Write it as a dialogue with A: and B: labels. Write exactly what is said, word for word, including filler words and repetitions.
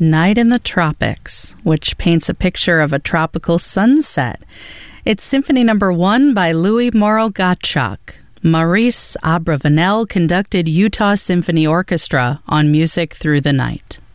A: Night in the Tropics, which paints a picture of a tropical sunset. It's Symphony Number One by Louis Moral Gottschalk. Maurice Abravanel conducted Utah Symphony Orchestra on Music Through the Night.